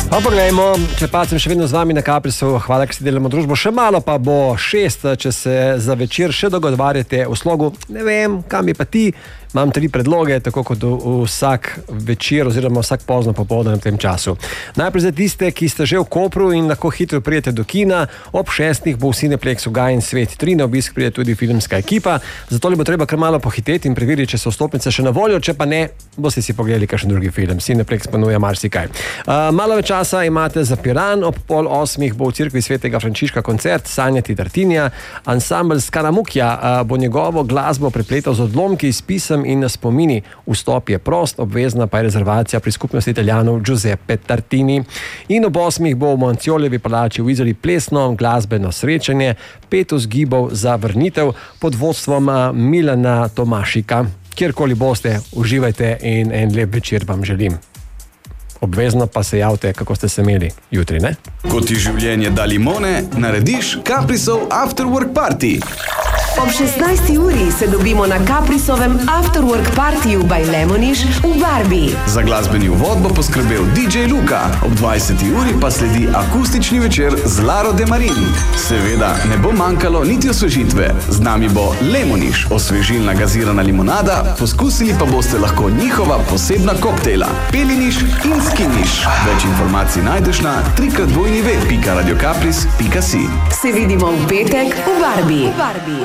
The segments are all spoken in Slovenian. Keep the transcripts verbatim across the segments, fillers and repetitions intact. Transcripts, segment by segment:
Pa poglejmo, če pa sem še vedno z vami na Caprisu, hvala, ker si delamo družbo, še malo pa bo šest, če se za večer še dogovarjate v slogu, ne vem, kam je pa ti, imam tri predloge, tako kot vsak večer oziroma vsak pozno popoldan v tem času. Najprej za tiste, ki ste že v Kopru in lahko hitro prijete do kina, ob šestih bo v Cineplexu Gajen Svet tri, na obisk pride tudi filmska ekipa, zato li bo treba kar malo pohiteti in preveriti, če so vstopnice še na voljo, če pa ne, boste si pogledali kakšen drugi film. Cineplex ponuja marsikaj. Uh, malo več časa imate za Piran, ob pol osmih bo v Cerkvi Svetega Frančiška koncert Sanjati Tartinija, ansambel Skaramukja uh, bo njegovo glasbo prepletal z odlomki iz pisem in na spomini. Vstop je prost, obvezna pa je rezervacija pri skupnosti Italijanov Giuseppe Tartini. In ob osmih bo v Moncioljevi palači v Izoli plesno glasbeno srečanje, pet vzgibov za vrnitev pod vodstvom Milana Tomašika. Kjerkoli boste, uživajte in en lep večer vam želim. Obvezno pa se javite, kako ste se imeli jutri, ne? Ko ti življenje da limone, narediš Caprisov Afterwork Party. Ob šestnajsti uri se dobimo na Caprisovem Afterwork Partyju by Lemoniš v Barbie. Za glasbeni uvod bo poskrbel D J Luka, ob dvajseti uri pa sledi akustični večer z Laro de Marin. Seveda ne bo manjkalo niti osvežitve. Z nami bo Lemoniš, osvežilna gazirana limonada, poskusili pa boste lahko njihova posebna koktejla, peliniš in skiniš. Več informacij najdeš na trikrat dvojni ve pika radiokapris pika si. Se vidimo v petek v Barbie. Barbie.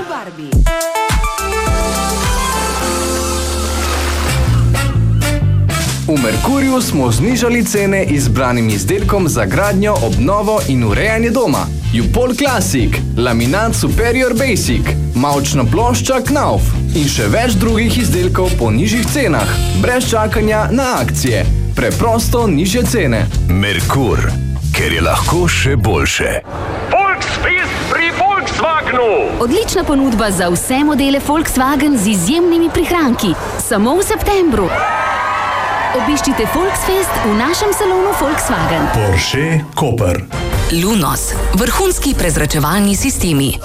V Merkurju smo znižali cene izbranim izdelkom za gradnjo, obnovo in urejanje doma. Jupol Classic, laminat Superior Basic, mavčna plošča Knauf in še več drugih izdelkov po nižjih cenah, brez čakanja na akcije. Preprosto nižje cene. Merkur, ker je lahko še boljše. Volksfest pri Volkswagenu! Odlična ponudba za vse modele Volkswagen z izjemnimi prihranki. Samo v septembru. Obiščite Volksfest v našem salonu Volkswagen. Porsche Koper. Lunos, vrhunski prezračevalni sistemi.